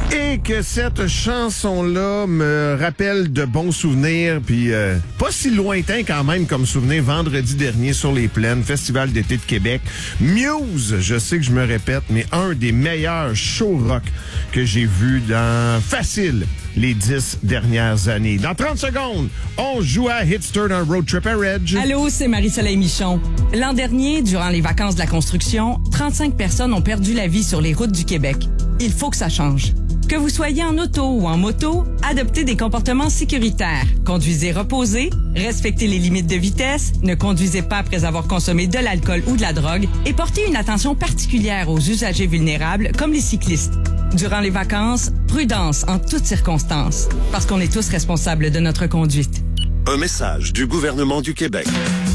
Et que cette chanson-là me rappelle de bons souvenirs, puis pas si lointain quand même comme souvenir, vendredi dernier sur les plaines, Festival d'été de Québec. Muse, je sais que je me répète, mais un des meilleurs shows rock que j'ai vu dans facile les 10 dernières années. Dans 30 secondes, on joue à Hitster d'un road trip à Reg. Allô, c'est Marie-Soleil Michon. L'an dernier, durant les vacances de la construction, 35 personnes ont perdu la vie sur les routes du Québec. Il faut que ça change. Que vous soyez en auto ou en moto, adoptez des comportements sécuritaires. Conduisez reposé, respectez les limites de vitesse, ne conduisez pas après avoir consommé de l'alcool ou de la drogue et portez une attention particulière aux usagers vulnérables comme les cyclistes. Durant les vacances, prudence en toutes circonstances, parce qu'on est tous responsables de notre conduite. Un message du gouvernement du Québec.